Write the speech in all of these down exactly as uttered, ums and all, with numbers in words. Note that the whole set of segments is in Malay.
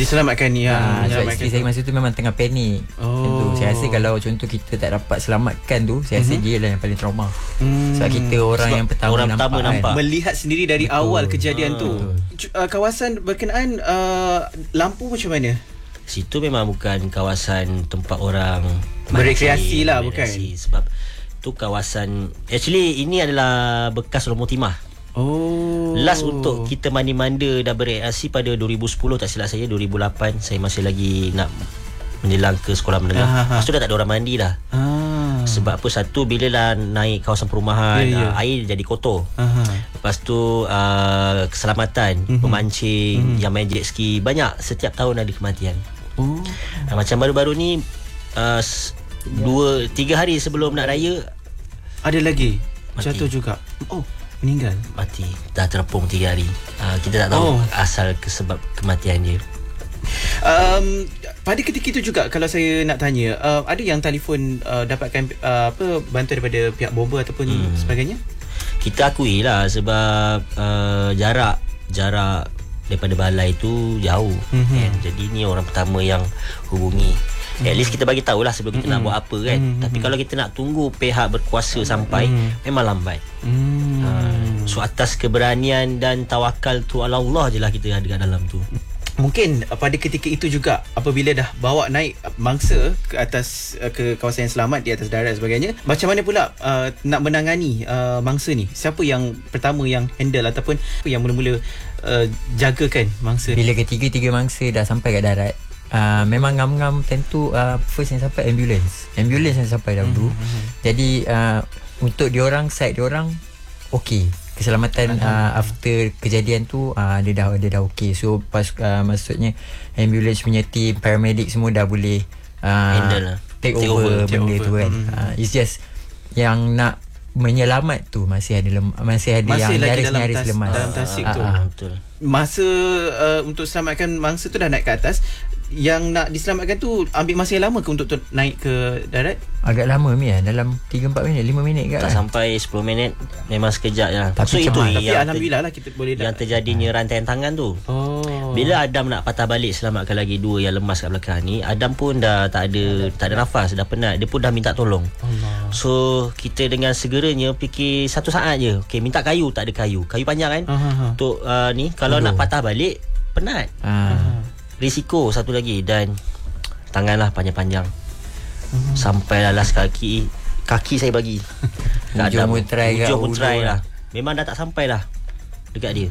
Diselamatkan ni ha, ya. Sebab isteri saya masa tu memang tengah panik. Oh. Tu. Saya rasa kalau contoh kita tak dapat selamatkan tu, saya rasa mm-hmm. dia lah yang paling trauma. mm. Sebab kita orang sebab yang pertama, orang nampak, pertama nampak kan? Melihat sendiri dari betul. awal kejadian ha, tu betul. Uh, kawasan berkenaan uh, lampu macam mana? Situ memang bukan kawasan tempat orang berekreasi lah, bukan? Sebab tu kawasan, actually ini adalah bekas Romo Timah. Oh. Last untuk kita mandi-manda dah bereaksi pada dua ribu sepuluh, tak silap saya dua ribu lapan. Saya masih lagi nak menjelang ke sekolah menengah. Lepas tu dah tak ada orang mandi dah. Ah. Sebab apa, satu bila lah naik kawasan perumahan, yeah, yeah. Uh, air jadi kotor. Aha. Lepas tu uh, keselamatan, mm-hmm. pemancing, mm-hmm. yang main jet ski, banyak setiap tahun ada kematian. Oh. Uh, macam baru-baru ni uh, dua tiga hari sebelum nak raya ada lagi mati. Jatuh juga. Oh, meninggal. Mati. Dah terapung tiga hari. Uh, kita tak tahu oh. asal sebab kematian dia. Um, pada ketika itu juga, kalau saya nak tanya, uh, ada yang telefon uh, dapatkan uh, apa bantuan daripada pihak bomba ataupun hmm. sebagainya? Kita akui lah sebab uh, jarak jarak daripada balai tu jauh. Mm-hmm. Kan? Jadi ni orang pertama yang hubungi. Mm-hmm. At least kita bagi tahulah sebelum kita mm-hmm. nak buat apa kan. Mm-hmm. Tapi kalau kita nak tunggu pihak berkuasa mm-hmm. sampai, memang lambat. Mm-hmm. Uh, so atas keberanian dan tawakal tu ala Allah je lah kita ada kat dalam tu. Mungkin pada ketika itu juga, apabila dah bawa naik mangsa ke atas, ke kawasan yang selamat di atas darat dan sebagainya, macam mana pula uh, nak menangani uh, mangsa ni? Siapa yang pertama yang handle ataupun yang mula-mula uh, jagakan mangsa? Bila ketiga-tiga mangsa dah sampai kat darat, uh, memang ngam-ngam tentu uh, first yang sampai ambulance. Ambulance yang sampai dahulu. Mm-hmm. Jadi uh, untuk diorang, side diorang okey. Keselamatan uh, after kejadian tu uh, dia dah dia dah okey. So pas uh, maksudnya ambulance punya team, paramedic semua dah boleh uh, lah. take, take over, over benda over. tu kan. Mm. Uh, it's just yang nak menyelamat tu masih ada lem, masih ada masih yang nyaris-nyaris tas, lemas dalam tasik uh, tu. Uh, betul. Masa uh, untuk selamatkan mangsa tu dah naik ke atas. Yang nak diselamatkan tu ambil masa yang lama ke untuk tu naik ke darat? Agak lama ni ya, dalam tiga empat minit, lima minit ke? Tak kan? Sampai sepuluh minit. Memang sekejap je. Tapi, so, itu tapi yang alhamdulillah lah kita boleh yang terjadinya rantaian tangan tu. Oh. Bila Adam nak patah balik selamatkan lagi dua yang lemas kat belakang ni, Adam pun dah tak ada tak ada nafas, dah penat. Dia pun dah minta tolong. Allah. So kita dengan segeranya fikir satu saat je. Okey, minta kayu, tak ada kayu. Kayu panjang kan? Uh-huh. Untuk uh, ni kalau Aduh. nak patah balik penat. Uh. Risiko satu lagi, dan tanganlah panjang-panjang. Hmm. Sampai lah last kaki kaki saya bagi. Hujung pun try Hujung pun try lah. Memang dah tak sampai lah dekat dia.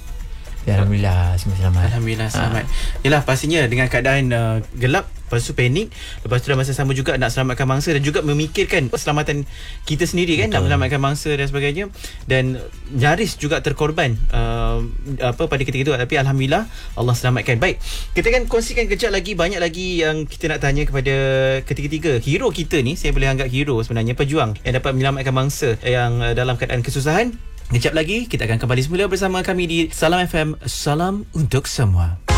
Ya, Alhamdulillah semua selamat. Alhamdulillah selamat. Ha. Yalah, pastinya dengan keadaan uh, gelap, lepas tu panik, lepas tu dalam masa sama juga nak selamatkan mangsa dan juga memikirkan keselamatan kita sendiri kan. Betul. Nak selamatkan mangsa dan sebagainya, dan nyaris juga terkorban uh, apa pada ketika itu, tapi alhamdulillah Allah selamatkan. Baik, kita akan kongsikan kejap lagi, banyak lagi yang kita nak tanya kepada ketiga-tiga hero kita ni. Saya boleh anggap hero sebenarnya, pejuang yang dapat menyelamatkan mangsa yang uh, dalam keadaan kesusahan. Kejap lagi kita akan kembali semula bersama kami di Salam F M. Salam untuk semua.